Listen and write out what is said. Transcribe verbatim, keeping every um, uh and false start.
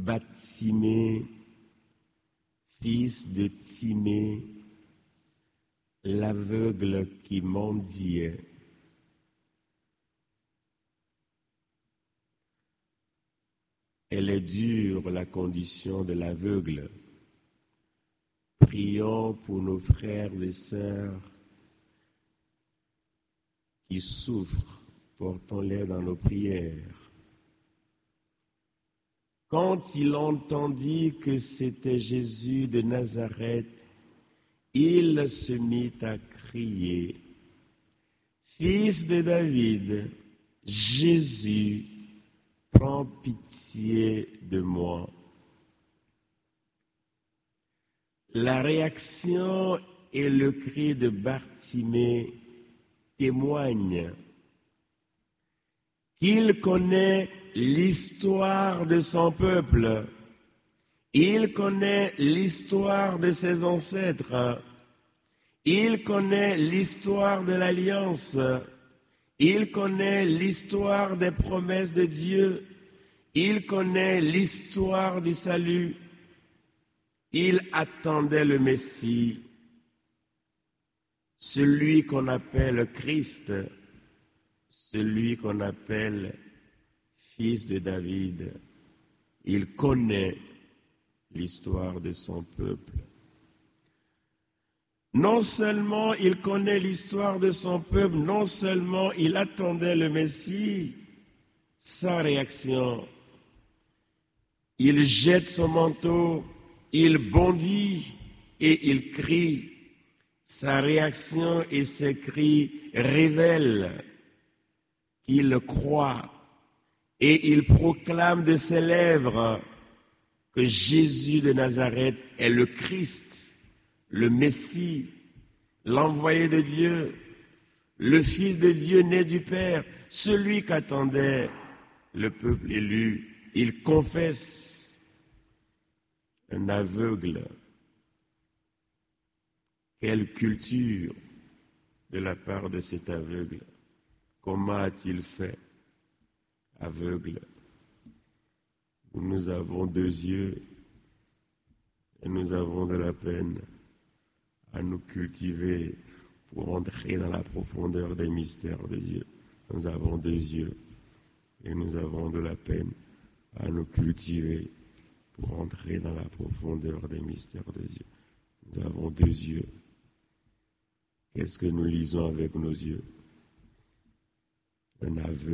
Bartimée, fils de Timée, l'aveugle qui mendiait. Elle est dure, la condition de l'aveugle. Prions pour nos frères et sœurs qui souffrent, portons-les dans nos prières. Quand il entendit que c'était Jésus de Nazareth, il se mit à crier, « Fils de David, Jésus, prends pitié de moi. » La réaction et le cri de Bartimée témoignent qu'il connaît l'histoire de son peuple, il connaît l'histoire de ses ancêtres, il connaît l'histoire de l'Alliance, il connaît l'histoire des promesses de Dieu, il connaît l'histoire du salut. Il attendait le Messie, celui qu'on appelle Christ, celui qu'on appelle fils de David. Il connaît l'histoire de son peuple. Non seulement il connaît l'histoire de son peuple, non seulement il attendait le Messie, sa réaction, il jette son manteau, il bondit et il crie. Sa réaction et ses cris révèlent qu'il croit et il proclame de ses lèvres que Jésus de Nazareth est le Christ, le Messie, l'envoyé de Dieu, le Fils de Dieu né du Père, celui qu'attendait le peuple élu. Il confesse. Un aveugle, quelle culture de la part de cet aveugle? Comment a-t-il fait? Aveugle. Nous avons deux yeux et nous avons de la peine à nous cultiver pour entrer dans la profondeur des mystères de Dieu. Nous avons deux yeux et nous avons de la peine à nous cultiver pour entrer dans la profondeur des mystères de Dieu. Nous avons deux yeux. Qu'est-ce que nous lisons avec nos yeux? Un aveu.